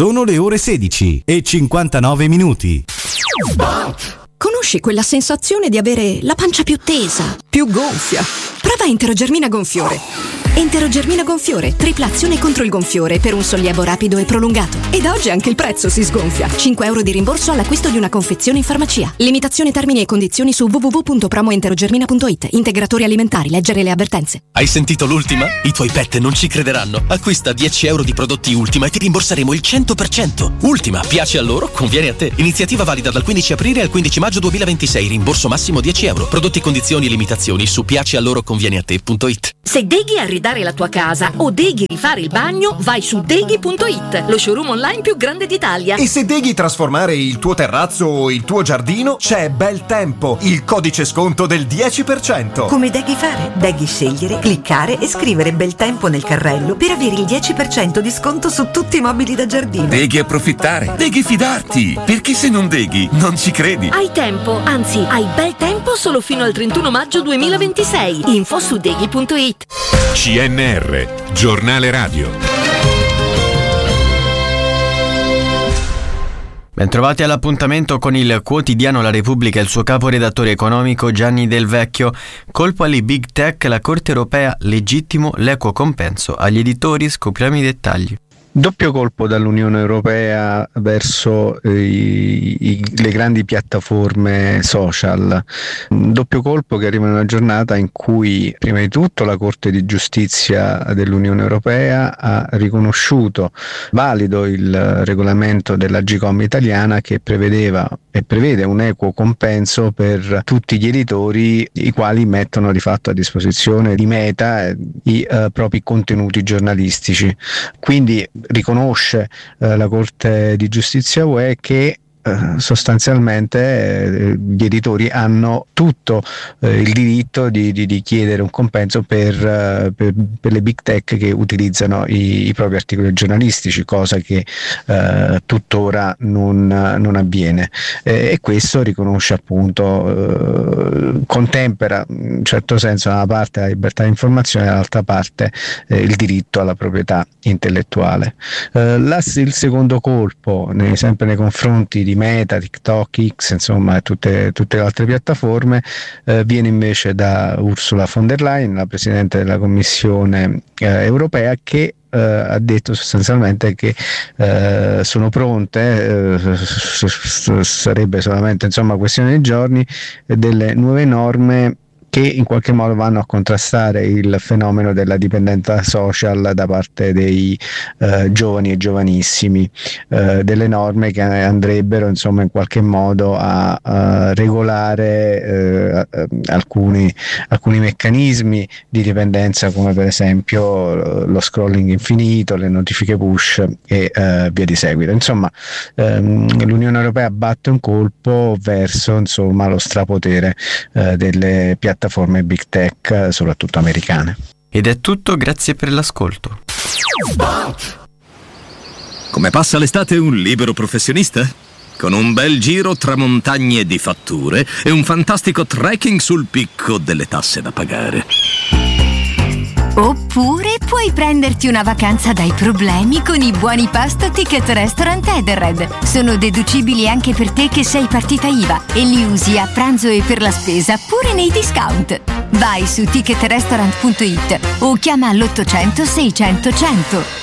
Sono le ore 16:59. Conosci quella sensazione di avere la pancia più tesa, più gonfia? Prova Enterogermina Gonfiore. Enterogermina Gonfiore, tripla azione contro il gonfiore per un sollievo rapido e prolungato. E da oggi anche il prezzo si sgonfia. 5 euro di rimborso all'acquisto di una confezione in farmacia. Limitazione, termini e condizioni su www.promoenterogermina.it. Integratori alimentari, leggere le avvertenze. Hai sentito l'ultima? I tuoi pet non ci crederanno. Acquista 10 euro di prodotti Ultima e ti rimborseremo il 100%. Ultima, piace a loro, conviene a te. Iniziativa valida dal 15 aprile al 15 maggio 2026. Rimborso massimo 10 euro. Prodotti, condizioni e limitazioni su piacealoroconvieneate.it. Se deghi arredare la tua casa o deghi rifare il bagno, vai su deghi.it, lo showroom online più grande d'Italia. E se deghi trasformare il tuo terrazzo o il tuo giardino, c'è Bel Tempo, il codice sconto del 10%. Come deghi fare? Deghi scegliere, cliccare e scrivere Bel Tempo nel carrello per avere il 10% di sconto su tutti i mobili da giardino. Deghi approfittare, deghi fidarti, perché se non deghi non ci credi. Hai tempo, anzi hai bel tempo solo fino al 31 maggio 2026. Info su deghi.it. CNR, giornale radio. Bentrovati all'appuntamento con il quotidiano La Repubblica e il suo caporedattore economico Gianni Del Vecchio. Colpo alle big tech, la Corte Europea, legittimo l'equo compenso. Agli editori scopriamo i dettagli. Doppio colpo dall'Unione Europea verso le grandi piattaforme social. Un doppio colpo che arriva in una giornata in cui prima di tutto la Corte di Giustizia dell'Unione Europea ha riconosciuto valido il regolamento dell'Agcom italiana che prevedeva e prevede un equo compenso per tutti gli editori i quali mettono di fatto a disposizione di Meta i propri contenuti giornalistici. Quindi riconosce la Corte di Giustizia UE che sostanzialmente gli editori hanno tutto il diritto di chiedere un compenso per le big tech che utilizzano i propri articoli giornalistici, cosa che tuttora non avviene, e questo riconosce appunto contempera in un certo senso da una parte la libertà di informazione e dall'altra parte il diritto alla proprietà intellettuale. Il secondo colpo sempre nei confronti di Meta, TikTok, X, insomma tutte le altre piattaforme, viene invece da Ursula von der Leyen, la Presidente della Commissione europea, che ha detto sostanzialmente che sono pronte, sarebbe solamente questione di giorni, delle nuove norme che in qualche modo vanno a contrastare il fenomeno della dipendenza social da parte dei giovani e giovanissimi, delle norme che andrebbero in qualche modo a regolare alcuni meccanismi di dipendenza, come per esempio lo scrolling infinito, le notifiche push e via di seguito. L'Unione Europea batte un colpo verso lo strapotere delle piattaforme big tech, soprattutto americane. Ed è tutto, grazie per l'ascolto. Come passa l'estate un libero professionista? Con un bel giro tra montagne di fatture e un fantastico trekking sul picco delle tasse da pagare. Oppure puoi prenderti una vacanza dai problemi con i buoni pasto Ticket Restaurant Edenred. Sono deducibili anche per te che sei partita IVA e li usi a pranzo e per la spesa pure nei discount. Vai su ticketrestaurant.it o chiama all'800 600 100.